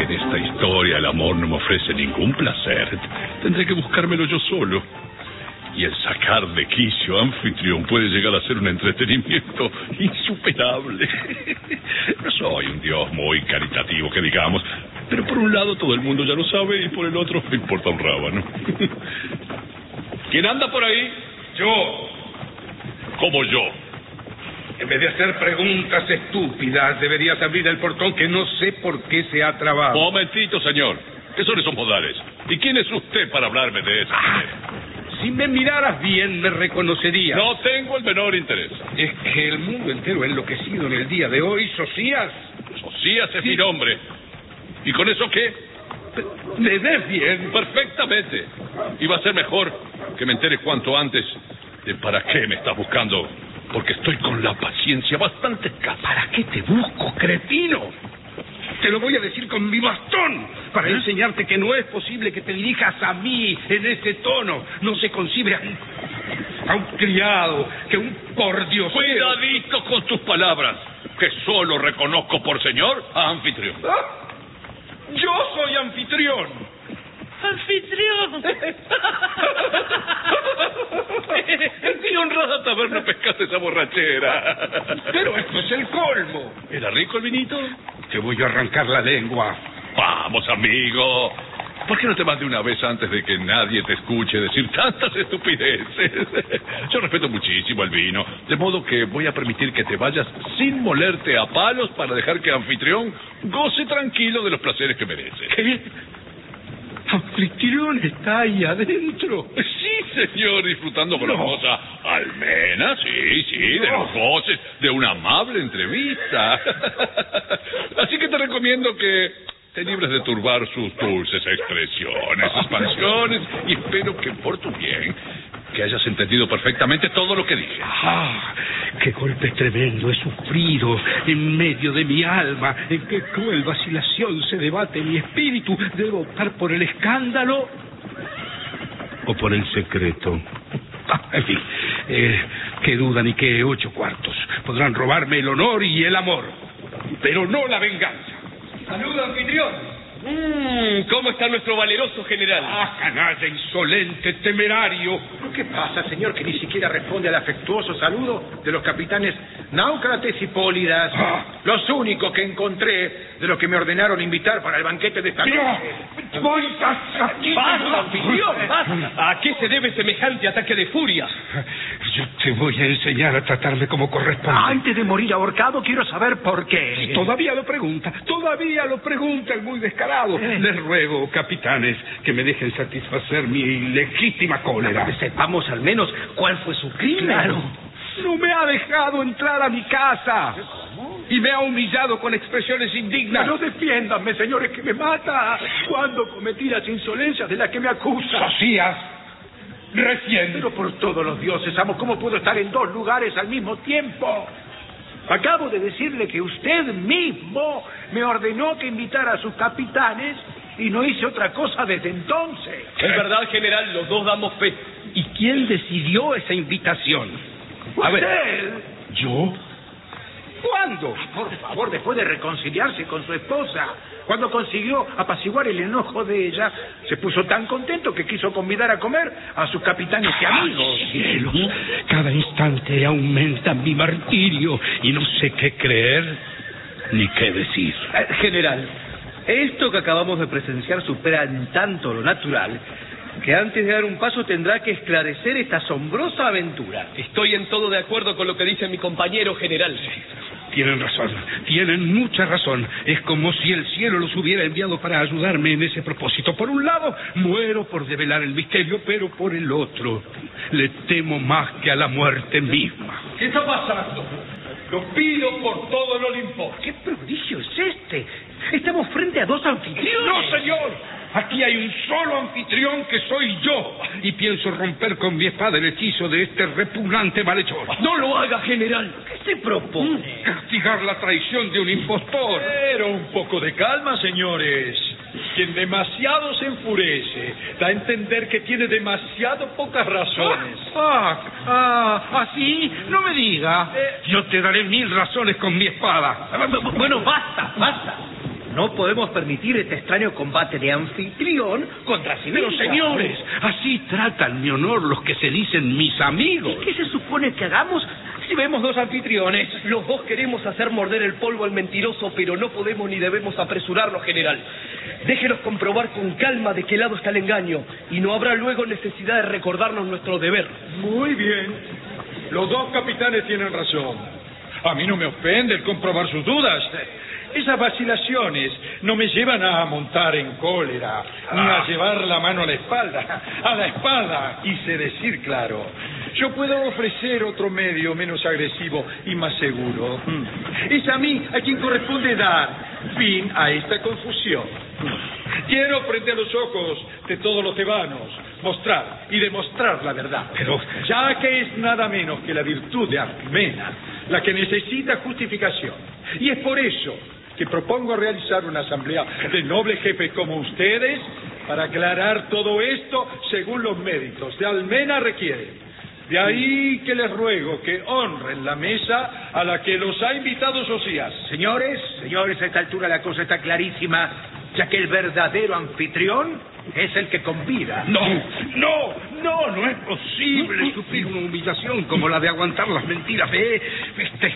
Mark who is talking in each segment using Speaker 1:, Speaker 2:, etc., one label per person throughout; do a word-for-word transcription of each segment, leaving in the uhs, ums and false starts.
Speaker 1: En esta historia el amor no me ofrece ningún placer. Tendré que buscármelo yo solo. Y el sacar de quicio a Anfitrión puede llegar a ser un entretenimiento insuperable. No soy un dios muy caritativo, que digamos, pero por un lado todo el mundo ya lo sabe y por el otro me importa un rábano.
Speaker 2: ¿Quién anda por ahí?
Speaker 3: Yo.
Speaker 1: Como yo.
Speaker 3: En vez de hacer preguntas estúpidas, deberías abrir el portón, que no sé por qué se ha trabado.
Speaker 1: Momentito, señor. ¿Qué son esos modales? ¿Y quién es usted para hablarme de eso?
Speaker 3: Ah, si me miraras bien, me reconocerías.
Speaker 1: No tengo el menor interés.
Speaker 3: Es que el mundo entero ha enloquecido en el día de hoy, Socias.
Speaker 1: Socias es
Speaker 3: Sí.
Speaker 1: mi nombre. ¿Y con eso qué?
Speaker 3: ¿Me ves bien?
Speaker 1: Perfectamente. Y va a ser mejor que me entere cuanto antes de para qué me estás buscando. Porque estoy con la paciencia bastante escasa.
Speaker 3: ¿Para qué te busco, cretino? Te lo voy a decir con mi bastón, para ¿Eh? enseñarte que no es posible que te dirijas a mí en ese tono. No se concibe a un, a un criado, que un pordiosero.
Speaker 1: Cuidadito con tus palabras, que solo reconozco por señor a Anfitrión.
Speaker 3: ¿Ah? Yo soy Anfitrión.
Speaker 4: ¡Anfitrión!
Speaker 1: ¡Qué honrada taberna pescaste esa borrachera!
Speaker 3: Pero esto es el colmo.
Speaker 1: ¿Era rico el vinito?
Speaker 3: Te voy a arrancar la lengua.
Speaker 1: Vamos, amigo. ¿Por qué no te vas de una vez antes de que nadie te escuche decir tantas estupideces? Yo respeto muchísimo el vino, de modo que voy a permitir que te vayas sin molerte a palos para dejar que Anfitrión goce tranquilo de los placeres que merece.
Speaker 3: ¿Qué? ¿Anfitrión está ahí adentro?
Speaker 1: Sí, señor, disfrutando con
Speaker 3: No.
Speaker 1: la hermosa almena, sí, sí, de
Speaker 3: No.
Speaker 1: los goces de una amable entrevista. Así que te recomiendo que te libres de turbar sus dulces expresiones, expansiones, y espero que por tu bien, que hayas entendido perfectamente todo lo que dije.
Speaker 3: ¡Ah! ¡Qué golpe tremendo he sufrido en medio de mi alma! ¡En qué cruel vacilación se debate mi espíritu! ¿Debo optar por el escándalo o por el secreto? Ah, en fin, eh, qué duda ni qué ocho cuartos. Podrán robarme el honor y el amor, pero no la venganza.
Speaker 2: ¡Saluda, anfitrión! Mmm, ¿cómo está nuestro valeroso general?
Speaker 3: ¡Ah, canalla, insolente, temerario!
Speaker 5: ¿Qué pasa, señor, que ni siquiera responde al afectuoso saludo de los capitanes Náucrates y Pólidas,
Speaker 3: Ah.
Speaker 5: los únicos que encontré de los que me ordenaron invitar para el banquete de esta noche?
Speaker 3: ¡No! ¡Voy a aquí!
Speaker 2: ¡Basta, anfitrión! ¡Basta! ¿A qué se debe semejante ataque de furia?
Speaker 3: Yo te voy a enseñar a tratarme como corresponde.
Speaker 5: Antes de morir ahorcado, quiero saber por qué.
Speaker 3: Todavía lo pregunta, todavía lo pregunta el muy descarado.
Speaker 5: Eh.
Speaker 3: Les ruego, capitanes, que me dejen satisfacer mi legítima cólera.
Speaker 5: Sepamos al menos cuál fue su crimen.
Speaker 3: Claro. No me ha dejado entrar a mi casa.
Speaker 5: ¿Cómo?
Speaker 3: Y me ha humillado con expresiones indignas.
Speaker 5: No defiéndanme, señores, que me mata. ¿Cuándo cometí las insolencias de las que me acusa?
Speaker 3: Socias, recién.
Speaker 5: Pero por todos los dioses, amo, ¿cómo puedo estar en dos lugares al mismo tiempo? Acabo de decirle que usted mismo me ordenó que invitara a sus capitanes y no hice otra cosa desde entonces.
Speaker 2: Es verdad, general, los dos damos fe.
Speaker 3: ¿Y quién decidió esa invitación? A ver,
Speaker 5: ¿Usted?
Speaker 3: ¿yo? ¿Cuándo?
Speaker 5: Por favor, después de reconciliarse con su esposa, cuando consiguió apaciguar el enojo de ella, se puso tan contento que quiso convidar a comer a sus capitanes y amigos.
Speaker 3: ¡Ay, cielos! Cada instante aumenta mi martirio y no sé qué creer ni qué decir.
Speaker 6: Eh, general, esto que acabamos de presenciar supera en tanto lo natural que antes de dar un paso tendrá que esclarecer esta asombrosa aventura.
Speaker 2: Estoy en todo de acuerdo con lo que dice mi compañero general.
Speaker 3: Tienen razón, tienen mucha razón. Es como si el cielo los hubiera enviado para ayudarme en ese propósito. Por un lado, muero por develar el misterio, pero por el otro, le temo más que a la muerte misma.
Speaker 2: ¿Qué está pasando? Lo pido por todo el Olimpo.
Speaker 5: ¿Qué prodigio es este? Estamos frente a dos anfitriones.
Speaker 3: ¡No, señor! Aquí hay un solo anfitrión que soy yo. Y pienso romper con mi espada el hechizo de este repugnante malhechor.
Speaker 2: No lo haga, general.
Speaker 5: ¿Qué se propone?
Speaker 3: Castigar la traición de un impostor.
Speaker 7: Pero un poco de calma, señores. Quien demasiado se enfurece da a entender que tiene demasiado pocas razones.
Speaker 3: Ah, ah, así, no me diga.
Speaker 7: Eh.
Speaker 3: Yo te daré mil razones con mi espada.
Speaker 5: Bueno, basta, basta.
Speaker 6: no podemos permitir este extraño combate de anfitrión contra civil.
Speaker 3: Pero señores, así tratan mi honor los que se dicen mis amigos.
Speaker 6: ¿Y qué se supone que hagamos si vemos dos anfitriones?
Speaker 2: Los dos queremos hacer morder el polvo al mentiroso, pero no podemos ni debemos apresurarnos, general. Déjenos comprobar con calma de qué lado está el engaño, y no habrá luego necesidad de recordarnos nuestro deber.
Speaker 7: Muy bien. Los dos capitanes tienen razón. A mí no me ofende el comprobar sus dudas. Esas vacilaciones no me llevan a montar en cólera, ni a llevar la mano a la espalda. A la espada, quise decir claro. Yo puedo ofrecer otro medio menos agresivo y más seguro. Es a mí a quien corresponde dar fin a esta confusión. Quiero, frente a los ojos de todos los tebanos, mostrar y demostrar la verdad.
Speaker 3: Pero,
Speaker 7: ya que es nada menos que la virtud de Alcmena la que necesita justificación. Y es por eso que propongo realizar una asamblea de nobles jefes como ustedes para aclarar todo esto según los méritos de Alcmena requieren. De ahí que les ruego que honren la mesa a la que los ha invitado Josías.
Speaker 5: Señores, señores, a esta altura la cosa está clarísima, ya que el verdadero anfitrión es el que convida.
Speaker 3: No, no, no, no es posible sufrir una humillación como la de aguantar las mentiras de este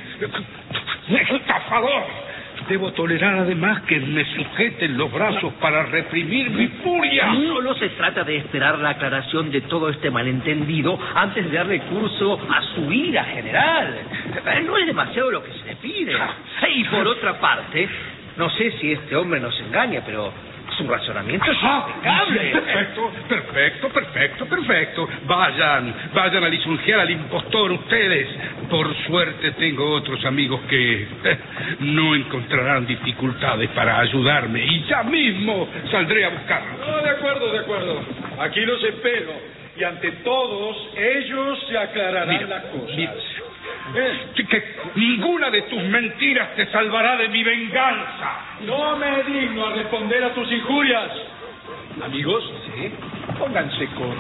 Speaker 3: estafador. Debo tolerar además que me sujeten los brazos para reprimir mi furia.
Speaker 6: Solo se trata de esperar la aclaración de todo este malentendido antes de darle curso a su ira, general. No es demasiado lo que se le pide. Y por otra parte, no sé si este hombre nos engaña, pero su razonamiento es impecable.
Speaker 3: Perfecto, perfecto, perfecto, perfecto. Vayan, vayan a lisonjear al impostor ustedes. Por suerte tengo otros amigos que eh, no encontrarán dificultades para ayudarme y ya mismo saldré a buscarlos.
Speaker 7: No, de acuerdo, de acuerdo. Aquí los espero y ante todos ellos se aclararán
Speaker 3: Mira,
Speaker 7: las cosas.
Speaker 3: mira. Eh, que ninguna de tus mentiras te salvará de mi venganza.
Speaker 7: No me digno a responder a tus injurias. Amigos, ¿sí? Pónganse con...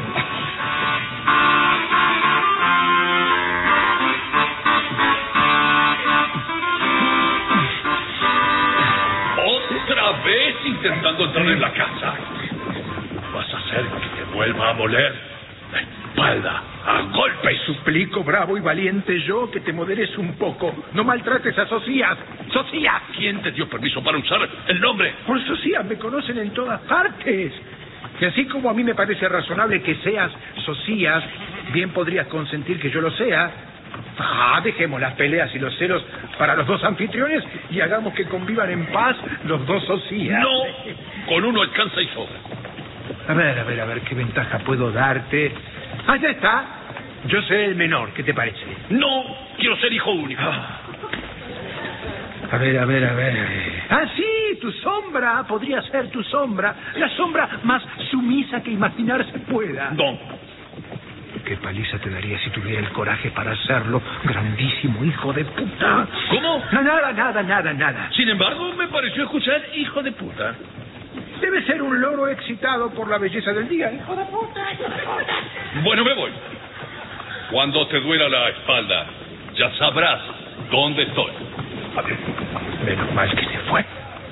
Speaker 1: Otra vez intentando entrar en la casa. Vas a hacer que te vuelva a moler la espalda a golpes.
Speaker 5: Suplico, bravo y valiente yo, que te moderes un poco. No maltrates a Josías. ¡Josías!
Speaker 1: ¿Quién te dio permiso para usar el nombre?
Speaker 5: Por Josías me conocen en todas partes. Y así como a mí me parece razonable que seas Josías, bien podrías consentir que yo lo sea. Ah, dejemos las peleas y los celos para los dos anfitriones y hagamos que convivan en paz los dos Josías.
Speaker 1: No, con uno alcanza y sobra.
Speaker 5: A ver, a ver, a ver, ¿qué ventaja puedo darte? Ah, ya está. Yo seré el menor, ¿qué te parece?
Speaker 1: No, quiero ser hijo único.
Speaker 5: Ah. A ver, a ver, a ver. Ah, sí, tu sombra. Podría ser tu sombra. La sombra más sumisa que imaginarse pueda.
Speaker 1: No.
Speaker 5: ¿Qué paliza te daría si tuviera el coraje para hacerlo, grandísimo hijo de puta?
Speaker 1: ¿Cómo?
Speaker 5: No, nada, nada, nada, nada.
Speaker 1: Sin embargo, me pareció escuchar hijo de puta.
Speaker 5: Debe ser un loro excitado por la belleza del día, hijo de puta.
Speaker 1: Bueno, me voy. Cuando te duela la espalda, ya sabrás dónde estoy.
Speaker 5: Menos mal que se fue.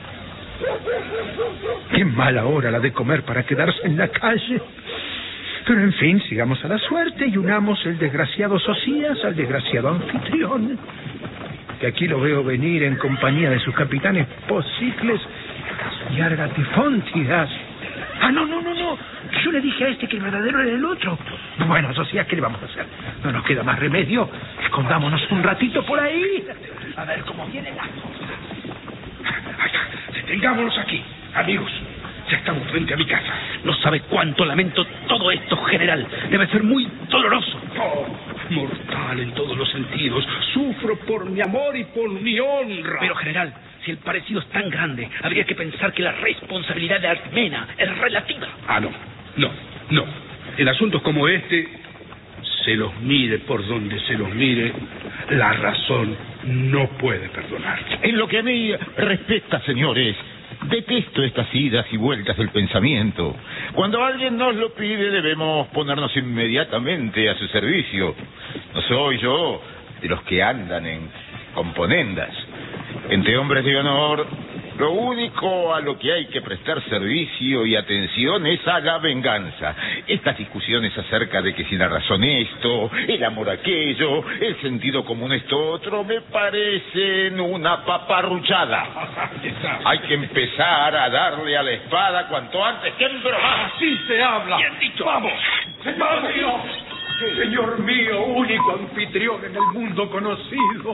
Speaker 5: Qué mala hora la de comer para quedarse en la calle. Pero en fin, sigamos a la suerte y unamos el desgraciado Josías al desgraciado anfitrión, que aquí lo veo venir en compañía de sus capitanes Posicles y Argatifóntidas. Ah, no, no, no, no. Yo le dije a este que el verdadero era el otro. Bueno, Josías, ¿qué le vamos a hacer? No nos queda más remedio. Escondámonos un ratito por ahí. A ver cómo vienen las cosas.
Speaker 3: Detengámonos aquí, amigos. Ya estamos frente a mi casa.
Speaker 8: No sabe cuánto lamento todo esto, general. Debe ser muy doloroso.
Speaker 3: Oh, mortal en todos los sentidos. Sufro por mi amor y por mi honra.
Speaker 8: Pero, general, si el parecido es tan grande, habría que pensar que la responsabilidad de Alcmena es relativa.
Speaker 3: Ah, no, no, no. En asuntos como este, se los mire por donde se los mire, la razón no puede perdonar.
Speaker 9: En lo que a mí respecta, señores, detesto estas idas y vueltas del pensamiento. Cuando alguien nos lo pide, debemos ponernos inmediatamente a su servicio. No soy yo de los que andan en componendas. Entre hombres de honor Lo único a lo que hay que prestar servicio y atención es a la venganza. Estas discusiones acerca de que si la razón esto, el amor aquello, el sentido común esto otro, me parecen una paparruchada. Hay que empezar a darle a la espada cuanto antes que embromar.
Speaker 5: Así se habla.
Speaker 9: Bien dicho.
Speaker 5: Vamos. Señor mío. Señor mío, único anfitrión en el mundo conocido.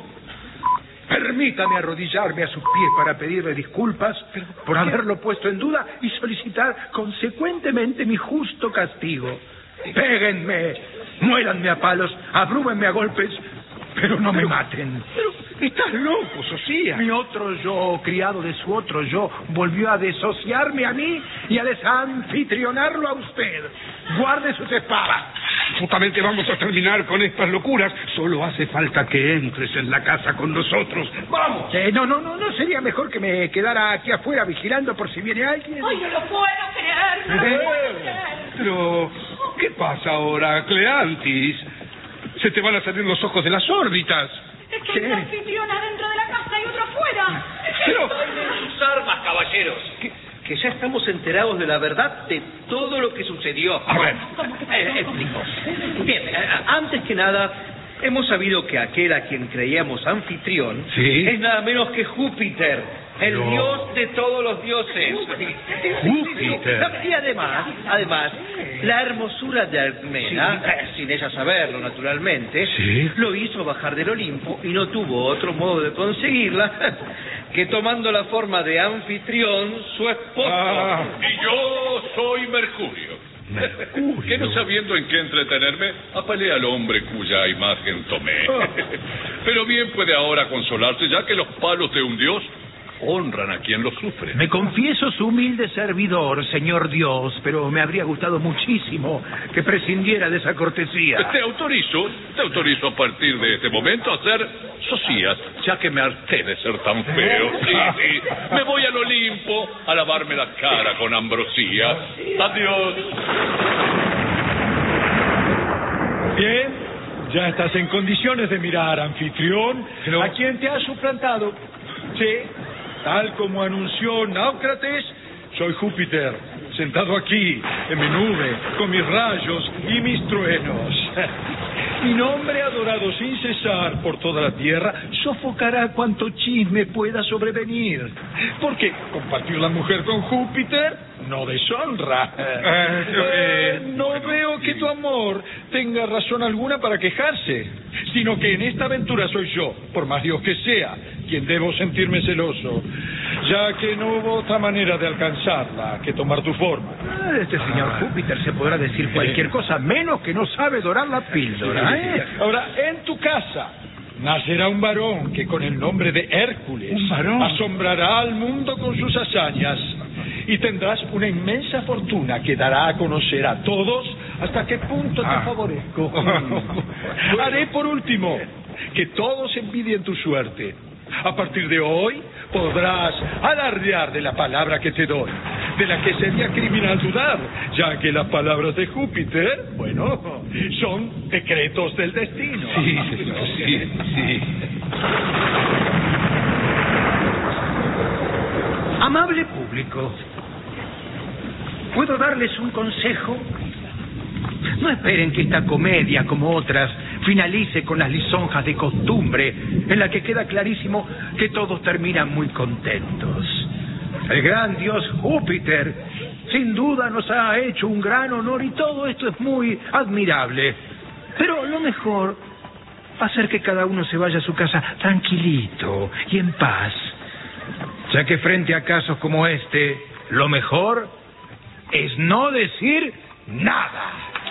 Speaker 5: Permítame arrodillarme a sus pies para pedirle disculpas por haberlo puesto en duda y solicitar consecuentemente mi justo castigo. Péguenme, muéranme a palos, abrúmenme a golpes, pero no me maten.
Speaker 3: Pero estás loco, Socia.
Speaker 5: Mi otro yo, criado de su otro yo, volvió a desociarme a mí y a desanfitrionarlo a usted. Guarde sus espadas.
Speaker 3: Justamente vamos a terminar con estas locuras. Solo hace falta que entres en la casa con nosotros. ¡Vamos!
Speaker 5: Eh, no, no, no, ¿no sería mejor que me quedara aquí afuera vigilando por si viene alguien?
Speaker 4: ¡Ay, no lo puedo creer! ¡No lo
Speaker 5: ¿Eh?
Speaker 4: puedo creer!
Speaker 3: Pero, ¿qué pasa ahora, Cleantis? Se te van a salir los ojos de las órbitas.
Speaker 4: Es que hay un anfitrión adentro de la casa y otro afuera.
Speaker 3: Pero,
Speaker 6: sus armas, caballeros. Que, que ya estamos enterados de la verdad de todo lo que sucedió.
Speaker 3: A ver.
Speaker 6: Eh, explico. Bien, eh, antes que nada, hemos sabido que aquel a quien creíamos anfitrión
Speaker 3: ¿Sí?
Speaker 6: es nada menos que Júpiter, el
Speaker 3: No.
Speaker 6: dios de todos los dioses.
Speaker 3: Júpiter.
Speaker 6: Y además, además, la hermosura de Alcmena, eh, sin ella saberlo naturalmente,
Speaker 3: ¿Sí?
Speaker 6: lo hizo bajar del Olimpo y no tuvo otro modo de conseguirla que tomando la forma de anfitrión, su esposo.
Speaker 3: Ah.
Speaker 1: Y yo soy Mercurio.
Speaker 3: Mercurio.
Speaker 1: Que no sabiendo en qué entretenerme, apelé al hombre cuya imagen tomé. Pero bien puede ahora consolarse, ya que los palos de un dios honran a quien los sufre.
Speaker 5: Me confieso su humilde servidor, señor Dios, pero me habría gustado muchísimo que prescindiera de esa cortesía.
Speaker 1: Te autorizo, te autorizo a partir de este momento a ser socias, ya que me harté de ser tan feo. Sí, sí. Me voy al Olimpo a lavarme la cara con ambrosía. Adiós.
Speaker 7: Bien, ya estás en condiciones de mirar, anfitrión,
Speaker 3: Pero-
Speaker 7: a quien te has suplantado. Sí, tal como anunció Náucrates, soy Júpiter, sentado aquí, en mi nube, con mis rayos y mis truenos. Mi nombre, adorado sin cesar por toda la tierra, sofocará cuanto chisme pueda sobrevenir. Porque compartir la mujer con Júpiter no deshonra. Eh, no veo que tu amor tenga razón alguna para quejarse, sino que en esta aventura soy yo, por más Dios que sea, quien debo sentirme celoso, ya que no hubo otra manera de alcanzarla que tomar tu forma.
Speaker 5: Ah, Este señor Júpiter se podrá decir cualquier cosa, menos que no sabe dorar la píldora, ¿eh?
Speaker 7: Ahora, en tu casa nacerá un varón que con el nombre de Hércules
Speaker 5: ¿Un varón?
Speaker 7: asombrará al mundo con sus hazañas y tendrás una inmensa fortuna que dará a conocer a todos hasta qué punto te
Speaker 5: Ah.
Speaker 7: favorezco. Haré por último que todos envidien tu suerte. A partir de hoy podrás alardear de la palabra que te doy, de la que sería criminal dudar, ya que las palabras de Júpiter, bueno, son decretos del destino.
Speaker 3: Sí, señor, sí, sí.
Speaker 5: Amable público, ¿puedo darles un consejo? No esperen que esta comedia, como otras, finalice con las lisonjas de costumbre, en la que queda clarísimo que todos terminan muy contentos. El gran dios Júpiter, sin duda, nos ha hecho un gran honor y todo esto es muy admirable. Pero lo mejor va a ser que cada uno se vaya a su casa tranquilito y en paz, ya que frente a casos como este, lo mejor es no decir nada.